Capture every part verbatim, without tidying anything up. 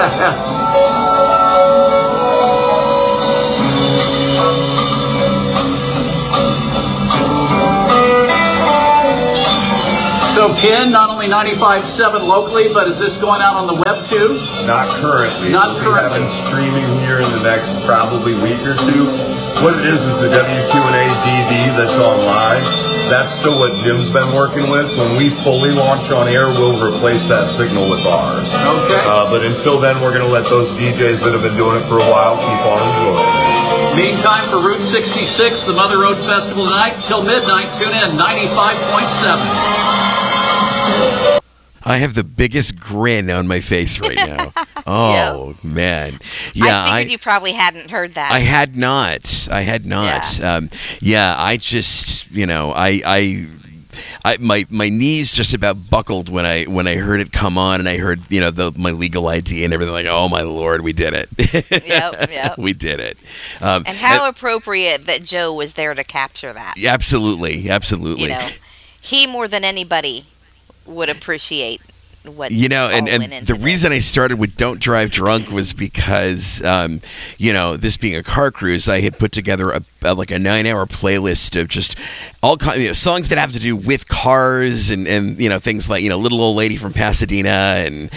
So, Ken, not only ninety-five point seven locally, but is this going out on the web too? Not currently. Not we currently. We have it streaming here in the next probably week or two. What it is is the W Q and A D V that's on live. That's still what Jim's been working with. When we fully launch on air, we'll replace that signal with ours. Okay. Uh, but until then, we're going to let those D Js that have been doing it for a while keep on enjoying it. Meantime, for Route sixty-six, the Mother Road Festival tonight, till midnight, tune in, ninety-five point seven. I have the biggest grin on my face right now. Oh, yep. man. Yeah, I figured I, you probably hadn't heard that. I had not. I had not. Yeah, um, yeah I just, you know, I... I I, my my knees just about buckled when I when I heard it come on, and I heard, you know, the my legal I D and everything. Like, oh my Lord, we did it. Yep, yep. We did it. Um, and how and, appropriate that Joe was there to capture that. Absolutely, absolutely. You know, he more than anybody would appreciate what you know, and, all went and into the reason I started with Don't Drive Drunk was because, um, you know, this being a car cruise, I had put together a, a like a nine-hour playlist of just all kinds, you know, songs that have to do with cars and, and you know, things like, you know, Little Old Lady from Pasadena and,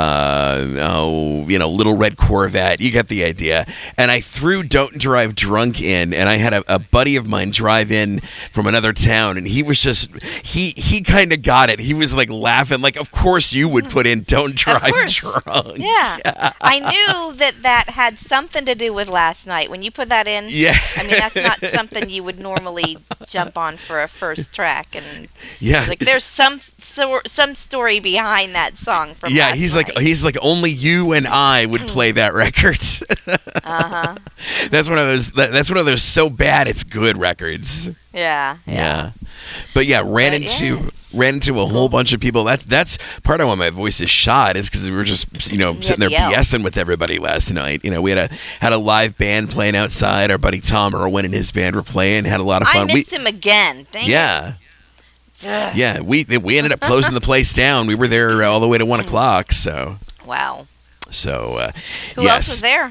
uh, oh, you know, Little Red Corvette. You get the idea. And I threw Don't Drive Drunk in, and I had a, a buddy of mine drive in from another town, and he was just, he, he kind of got it. He was like laughing, like, of course you would put in Don't Drive Drunk. Yeah. yeah. I knew that that had something to do with last night. When you put that in, yeah. I mean, that's not something you would normally jump on for a first track. And yeah. like, there's some so, some story behind that song from yeah, last he's night. like he's like only you and I would play that record. uh-huh. That's one of those that, that's one of those so bad it's good records. Yeah. Yeah. Yeah. But yeah, ran But, into yeah. ran into a whole bunch of people. That that's part of why my voice is shot, is because we were just, you know, You sitting had there to yell. BSing with everybody last night. You know, we had a had a live band playing outside. Our buddy Tom Irwin and his band were playing. Had a lot of I fun. missed we, him again. Dang yeah. it. Ugh. Yeah, we we ended up closing the place down. We were there all the way to one o'clock. So Wow. so uh, Who yes. else was there?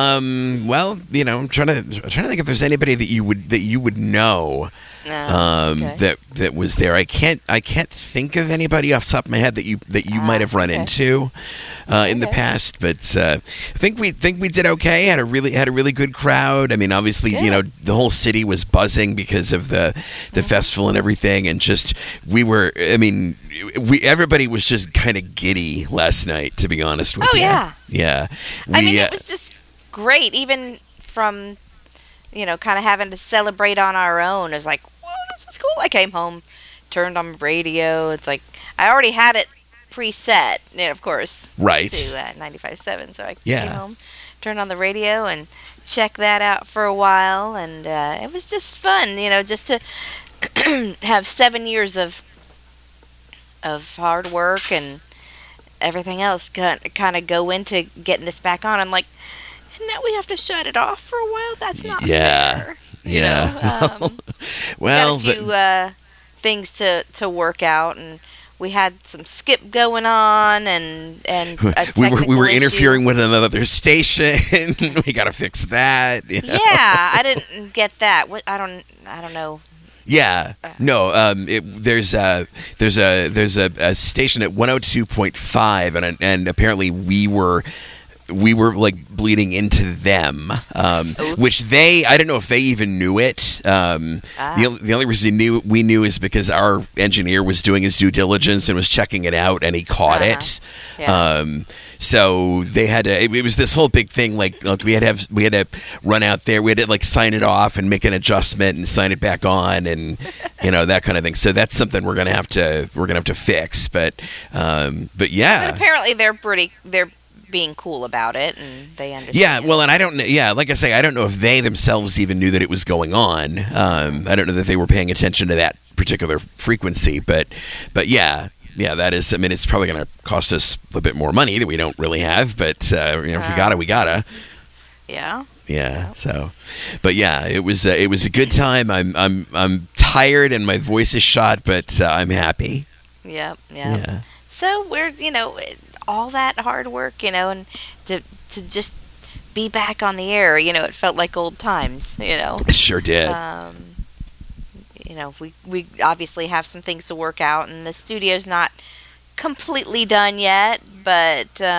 Um. Well, you know, I'm trying to I'm trying to think if there's anybody that you would that you would know. No. Um, okay. that that was there. I can't I can't think of anybody off the top of my head that you that you Ah, might have run okay. into uh, in the Okay. past. But uh, I think we think we did okay. Had a really had a really good crowd. I mean, obviously, you know, the whole city was buzzing because of the the Mm-hmm. festival and everything, and just we were. I mean, we everybody was just kind of giddy last night. To be honest with Oh, you. yeah. Yeah. I We, mean, uh, it was just great, even from, you know, kind of having to celebrate on our own. It was like, well, this is cool. I came home, turned on the radio. It's like, I already had it preset, you know, of course, Right. to uh, ninety-five point seven. So I Yeah. came home, turned on the radio, and checked that out for a while. And uh, it was just fun, you know, just to have seven years of of hard work and everything else kind of go into getting this back on. I'm like, now we have to shut it off for a while. That's not Yeah. fair. You Yeah. know, um, well, got a few uh, things to, to work out, and we had some skip going on, and and a we were we were technical issue. interfering with another station. We got to fix that. you know? Yeah, I didn't get that. What I don't I don't know. Yeah, no. Um, it, there's a there's a there's a, a station at one oh two point five, and and apparently we were we were like bleeding into them, um, which they I don't know if they even knew it. Um, Ah. the the only reason knew we knew is because our engineer was doing his due diligence and was checking it out, and he caught Uh-huh. it. Yeah. Um, so they had to. It, it was this whole big thing. Like, like we had to have we had to run out there. We had to like sign it off and make an adjustment and sign it back on, and you know that kind of thing. So that's something we're gonna have to we're gonna have to fix. But um, but yeah. But apparently they're pretty they're being cool about it, and they understand. Yeah, well, and I don't know. Yeah, like I say, I don't know if they themselves even knew that it was going on. Um, I don't know that they were paying attention to that particular frequency, but, but yeah, yeah, that is. I mean, it's probably going to cost us a bit more money that we don't really have, but uh, you know, if we gotta, we gotta. Yeah. Yeah. So, but yeah, it was uh, it was a good time. I'm I'm I'm tired and my voice is shot, but uh, I'm happy. Yep. Yep. Yeah. So we're, you know, all that hard work, you know, and to to just be back on the air, you know, it felt like old times, you know. It sure did. Um, you know, we we obviously have some things to work out, and the studio's not completely done yet, but